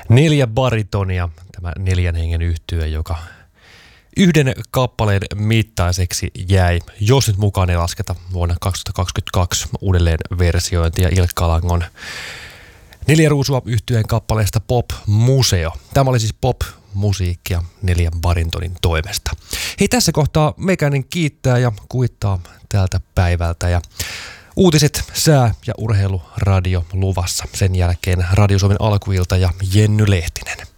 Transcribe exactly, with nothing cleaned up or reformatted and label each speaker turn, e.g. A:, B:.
A: Neljä baritonia, tämä neljän hengen yhtye, joka yhden kappaleen mittaiseksi jäi, jos nyt mukaan ei lasketa vuonna kaksituhattakaksikymmentäkaksi uudelleen versiointia Ilkka Langon Neljä ruusua yhtyeen kappaleesta Pop Museo. Tämä oli siis pop-musiikkia neljän barintonin toimesta. Hei, tässä kohtaa meikäinen kiittää ja kuittaa tältä päivältä ja uutiset, sää ja urheiluradio luvassa. Sen jälkeen Radio Suomen alkuilta ja Jenny Lehtinen.